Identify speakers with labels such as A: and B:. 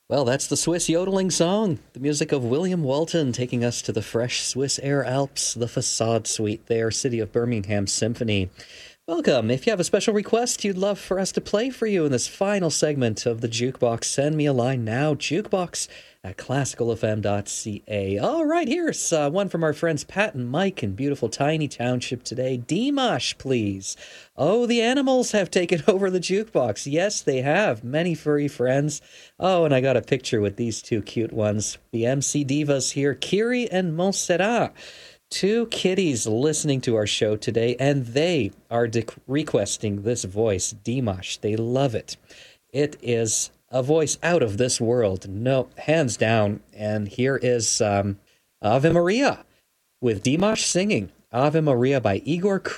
A: Well, that's the Swiss yodeling song, the music of William Walton taking us to the fresh Swiss air Alps, the Facade Suite there, City of Birmingham Symphony. Welcome. If you have a special request you'd love for us to play for you in this final segment of the Jukebox, send me a line now, jukebox at classicalfm.ca. All right, here's one from our friends Pat and Mike in beautiful Tiny Township today. Dimash, please. Oh, the animals have taken over the jukebox. Yes, they have. Many furry friends. Oh, and I got a picture with these two cute ones. The MC Divas here, Kiri and Montserrat. Two kitties listening to our show today, and they are requesting this voice, Dimash. They love it. It is a voice out of this world. No, hands down. And here is Ave Maria with Dimash singing Ave Maria by Igor